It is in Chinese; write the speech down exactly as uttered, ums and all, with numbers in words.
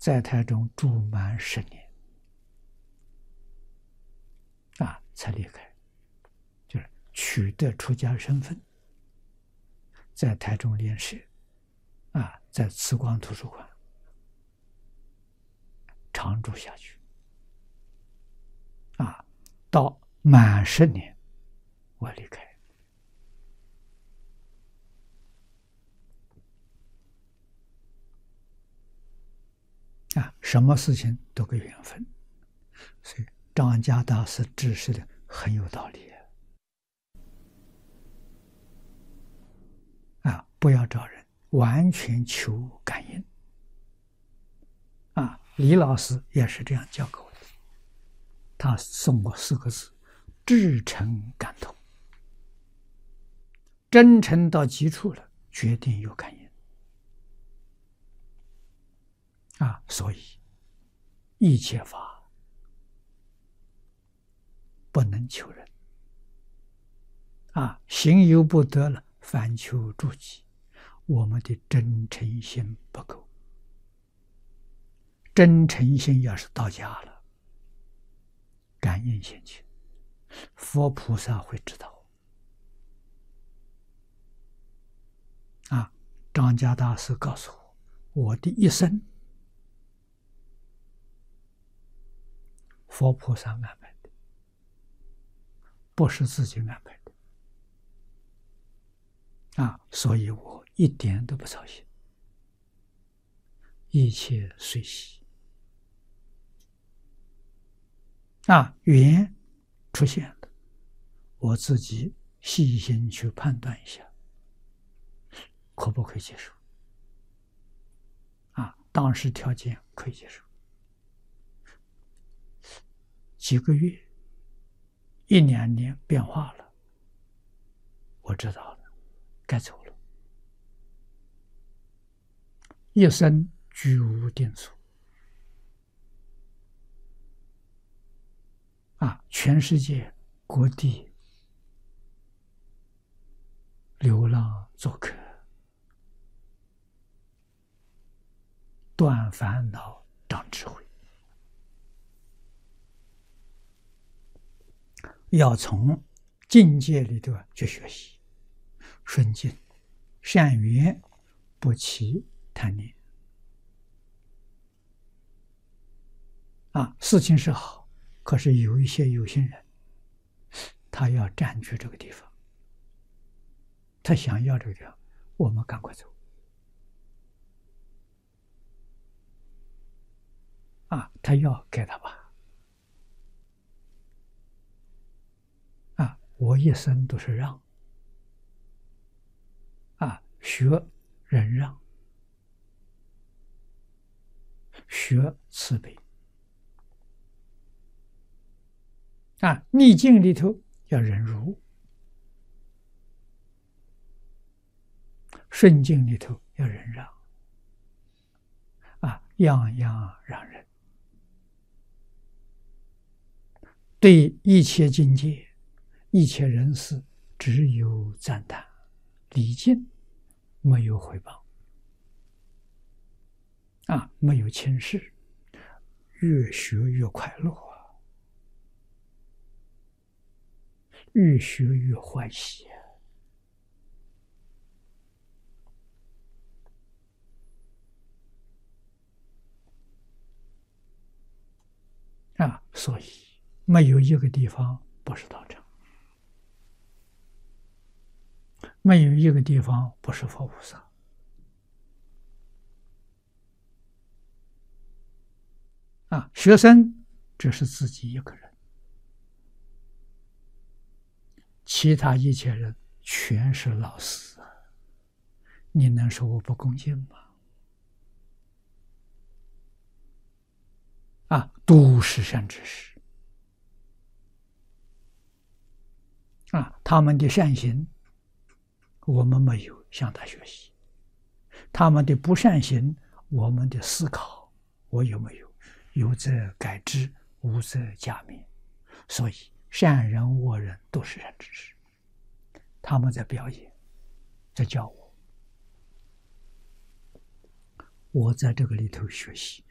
在台中住满十年，啊，才离开，就是取得出家身份，在台中莲社，啊，在慈光图书馆常住下去，啊，到满十年我离开。啊，什么事情都跟缘分，所以张家大师指示的很有道理啊！不要找人，完全求感应啊！李老师也是这样教给我的，他送我四个字：至诚感通。真诚到极处了，决定有感应。啊，所以一切法不能求人，啊，行有不得了，反求诸己。我们的真诚心不够，真诚心要是到家了，感应现前，佛菩萨会知道。啊，张家大师告诉我，我的一生佛菩萨安排的，不是自己安排的，啊，所以我一点都不操心，一切随喜。啊，缘出现了，我自己细心去判断一下，可不可以接受？啊，当时条件可以接受。几个月、一两年变化了，我知道了，该走了。一生居无定所，啊，全世界各地流浪做客，断烦恼，长智慧。要从境界里头去学习，顺境、善缘，不起贪念。啊，事情是好，可是有一些有心人，他要占据这个地方，他想要这个地方，我们赶快走。啊，他要给他吧。啊，我一生都是让，啊，学忍让，学慈悲。啊，逆境里头要忍辱，顺境里头要忍让，啊，样样让人。对一切境界、一切人事，只有赞叹、礼敬，没有回报，啊，没有轻视，越学越快乐，越学越欢喜。啊，所以没有一个地方不是道场，没有一个地方不是佛菩萨。啊，学生只是自己一个人，其他一切人全是老师。你能说我不恭敬吗？啊，都是善知识。啊，他们的善行，我们没有向他学习；他们的不善行，我们的思考，我有没有？有则改之，无则加勉。所以，善人恶人都是善知识，他们在表演，在教我，我在这个里头学习。